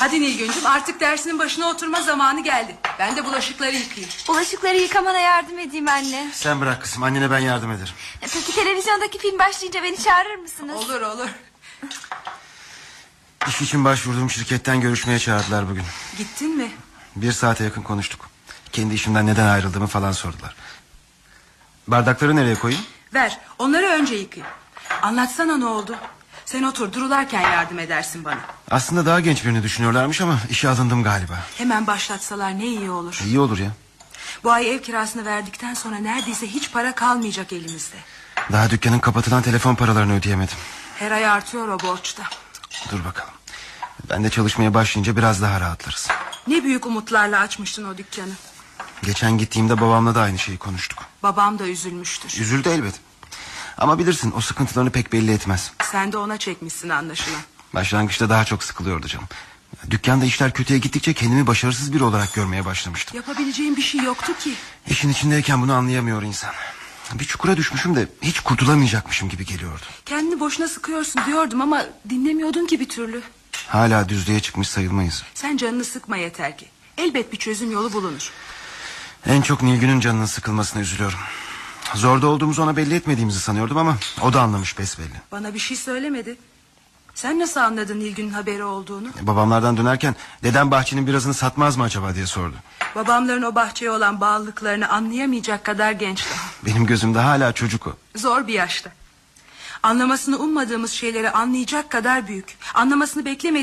Hadi Nilgüncüm, artık dersinin başına oturma zamanı geldi. Ben de bulaşıkları yıkayayım. Bulaşıkları yıkamana yardım edeyim anne. Sen bırak kızım, annene ben yardım ederim. Peki televizyondaki film başlayınca beni çağırır mısınız? Olur olur. İş için başvurduğum şirketten görüşmeye çağırdılar bugün. Gittin mi? 1 saate yakın konuştuk. Kendi işimden neden ayrıldığımı falan sordular. Bardakları nereye koyayım? Ver, onları önce yıkayayım. Anlatsana ne oldu? Sen otur, durularken yardım edersin bana. Aslında daha genç birini düşünüyorlarmış ama işe alındım galiba. Hemen başlatsalar ne iyi olur. İyi olur ya. Bu ay ev kirasını verdikten sonra neredeyse hiç para kalmayacak elimizde. Daha dükkanın kapatılan telefon paralarını ödeyemedim. Her ay artıyor o borçta. Dur bakalım. Ben de çalışmaya başlayınca biraz daha rahatlarız. Ne büyük umutlarla açmıştın o dükkanı. Geçen gittiğimde babamla da aynı şeyi konuştuk. Babam da üzülmüştür. Üzüldü elbet. Ama bilirsin, o sıkıntılarını pek belli etmez. Sen de ona çekmişsin anlaşılan. Başlangıçta daha çok sıkılıyordu canım. Dükkanda işler kötüye gittikçe kendimi başarısız biri olarak görmeye başlamıştım. Yapabileceğim bir şey yoktu ki. İşin içindeyken bunu anlayamıyor insan. Bir çukura düşmüşüm de hiç kurtulamayacakmışım gibi geliyordu. Kendini boşuna sıkıyorsun diyordum ama dinlemiyordun ki bir türlü. Hala düzlüğe çıkmış sayılmayız. Sen canını sıkma yeter ki. Elbet bir çözüm yolu bulunur. En çok Nilgün'ün canının sıkılmasına üzülüyorum. Zorda olduğumuzu ona belli etmediğimizi sanıyordum ama o da anlamış besbelli. Bana bir şey söylemedi. Sen nasıl anladın Nilgün'ün haberi olduğunu? Babamlardan dönerken dedem bahçenin birazını satmaz mı acaba diye sordu. Babamların o bahçeye olan bağlılıklarını anlayamayacak kadar genç daha. Benim gözümde hala çocuk o. Zor bir yaşta. Anlamasını ummadığımız şeyleri anlayacak kadar büyük. Anlamasını beklemediğimiz